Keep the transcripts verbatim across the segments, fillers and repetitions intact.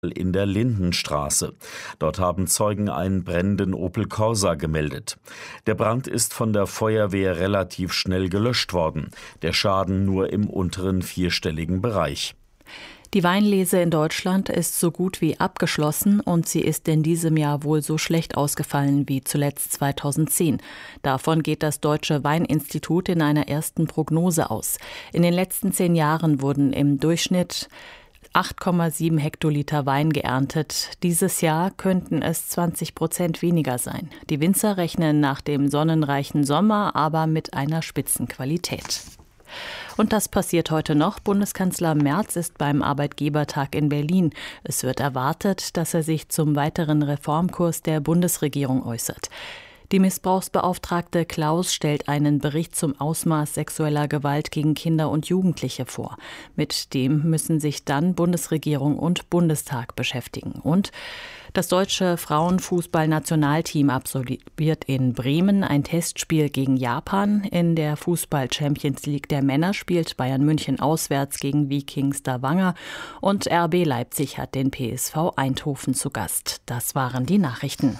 in der Lindenstraße. Dort haben Zeugen einen brennenden Opel Corsa gemeldet. Der Brand ist von der Feuerwehr relativ schnell gelöscht worden. Der Schaden nur im unteren vierstelligen Bereich. Die Weinlese in Deutschland ist so gut wie abgeschlossen und sie ist in diesem Jahr wohl so schlecht ausgefallen wie zuletzt zweitausendzehn. Davon geht das Deutsche Weininstitut in einer ersten Prognose aus. In den letzten zehn Jahren wurden im Durchschnitt acht Komma sieben Hektoliter Wein geerntet. Dieses Jahr könnten es zwanzig Prozent weniger sein. Die Winzer rechnen nach dem sonnenreichen Sommer aber mit einer Spitzenqualität. Und das passiert heute noch. Bundeskanzler Merz ist beim Arbeitgebertag in Berlin. Es wird erwartet, dass er sich zum weiteren Reformkurs der Bundesregierung äußert. Die Missbrauchsbeauftragte Klaus stellt einen Bericht zum Ausmaß sexueller Gewalt gegen Kinder und Jugendliche vor. Mit dem müssen sich dann Bundesregierung und Bundestag beschäftigen. Und das deutsche Frauenfußballnationalteam absolviert in Bremen ein Testspiel gegen Japan. In der Fußball-Champions League der Männer spielt Bayern München auswärts gegen Viking Stavanger. Und R B Leipzig hat den P S V Eindhoven zu Gast. Das waren die Nachrichten.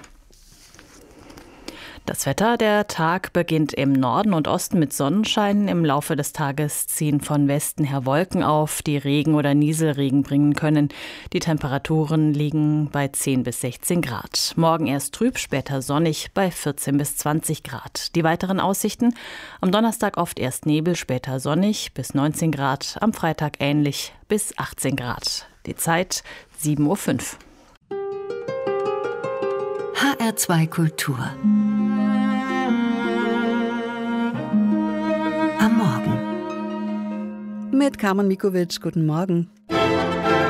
Das Wetter, der Tag beginnt im Norden und Osten mit Sonnenschein. Im Laufe des Tages ziehen von Westen her Wolken auf, die Regen oder Nieselregen bringen können. Die Temperaturen liegen bei zehn bis sechzehn Grad. Morgen erst trüb, später sonnig bei vierzehn bis zwanzig Grad. Die weiteren Aussichten: am Donnerstag oft erst Nebel, später sonnig bis neunzehn Grad. Am Freitag ähnlich bis achtzehn Grad. Die Zeit sieben Uhr fünf. H R zwei Kultur. Am Morgen. Mit Carmen Mikovic, guten Morgen.